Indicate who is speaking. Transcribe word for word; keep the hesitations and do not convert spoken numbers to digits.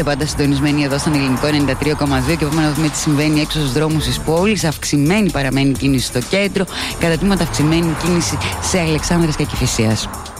Speaker 1: Είστε πάντα συντονισμένοι εδώ στον Ελληνικό ενενήντα τρία κόμμα δύο και πάμε να δούμε τι συμβαίνει έξω στους δρόμους της πόλης. Αυξημένη παραμένει κίνηση στο κέντρο, κατά τμήματα αυξημένη κίνηση σε Αλεξάνδρας και Κηφισίας.